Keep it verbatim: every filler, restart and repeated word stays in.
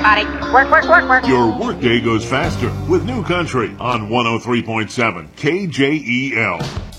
everybody. Work, work, work, work. Your workday goes faster with New Country on one oh three point seven K J E L.